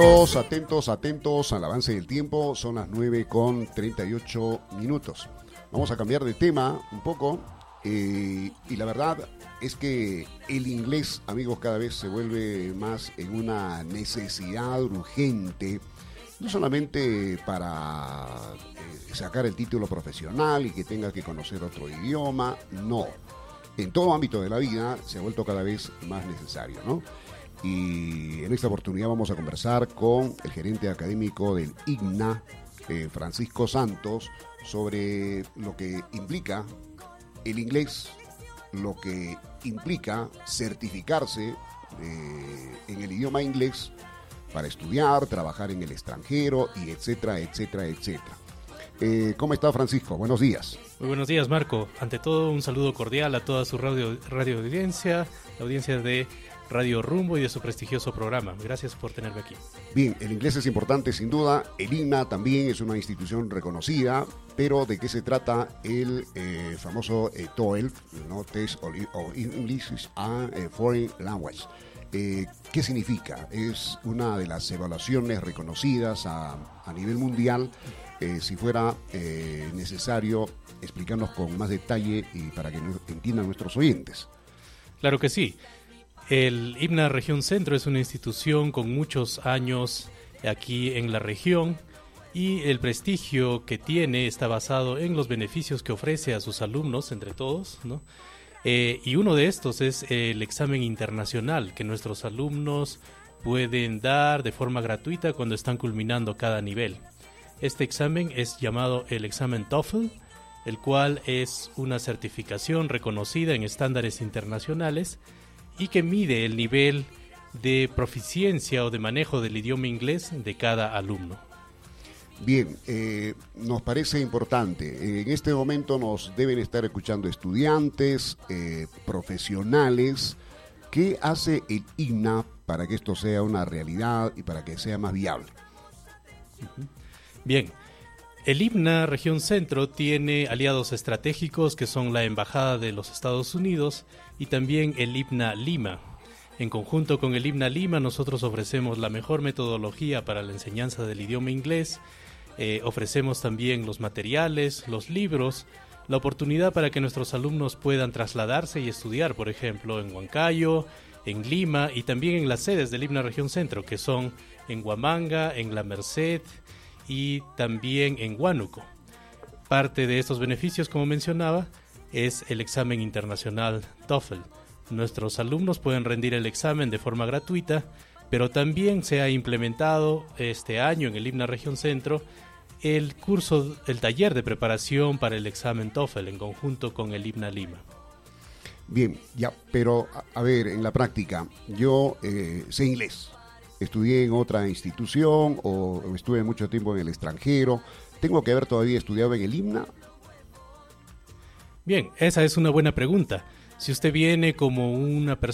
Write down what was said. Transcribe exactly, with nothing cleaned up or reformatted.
Atentos, atentos, atentos al avance del tiempo. Son las nueve con treinta y ocho minutos. Vamos a cambiar de tema un poco. Eh, y la verdad es que el inglés, amigos, cada vez se vuelve más en una necesidad urgente. No solamente para eh, sacar el título profesional y que tenga que conocer otro idioma. No. En todo ámbito de la vida se ha vuelto cada vez más necesario, ¿no? Y en esta oportunidad vamos a conversar con el gerente académico del I G N A, eh, Francisco Santos, sobre lo que implica el inglés, lo que implica certificarse eh, en el idioma inglés para estudiar, trabajar en el extranjero, y etcétera, etcétera, etcétera. Eh, ¿Cómo está, Francisco? Buenos días. Muy buenos días, Marco. Ante todo, un saludo cordial a toda su radio, radio audiencia, la audiencia de Radio Rumbo y de su prestigioso programa. Gracias por tenerme aquí. Bien, el inglés es importante, sin duda. El I G N A también es una institución reconocida, pero ¿de qué se trata el eh, famoso eh, TOEFL, ¿no? Test of English and eh, Foreign Language? Eh, ¿Qué significa? Es una de las evaluaciones reconocidas a, a nivel mundial. Eh, si fuera eh, necesario explicarnos con más detalle y para que nos entiendan nuestros oyentes. Claro que sí. El I G N A Región Centro es una institución con muchos años aquí en la región y el prestigio que tiene está basado en los beneficios que ofrece a sus alumnos, entre todos, ¿no? Eh, y uno de estos es el examen internacional que nuestros alumnos pueden dar de forma gratuita cuando están culminando cada nivel. Este examen es llamado el examen TOEFL, el cual es una certificación reconocida en estándares internacionales y que mide el nivel de proficiencia o de manejo del idioma inglés de cada alumno. Bien, eh, nos parece importante. En este momento nos deben estar escuchando estudiantes, eh, profesionales. ¿Qué hace el I G N A para que esto sea una realidad y para que sea más viable? Uh-huh. Bien, el I G N A Región Centro tiene aliados estratégicos que son la Embajada de los Estados Unidos y también el I G N A Lima. En conjunto con el I G N A Lima, nosotros ofrecemos la mejor metodología para la enseñanza del idioma inglés, eh, ofrecemos también los materiales, los libros, la oportunidad para que nuestros alumnos puedan trasladarse y estudiar, por ejemplo, en Huancayo, en Lima y también en las sedes del I G N A Región Centro, que son en Huamanga, en La Merced y también en Huánuco. Parte de estos beneficios, como mencionaba, es el examen internacional TOEFL. Nuestros alumnos pueden rendir el examen de forma gratuita, pero también se ha implementado este año en el I G N A Región Centro el curso, el taller de preparación para el examen TOEFL en conjunto con el I G N A Lima. Bien, ya, pero a, a ver, en la práctica, yo eh, sé inglés. Estudié en otra institución o estuve mucho tiempo en el extranjero. ¿Tengo que haber todavía estudiado en el I G N A? Bien, esa es una buena pregunta. Si usted viene como una persona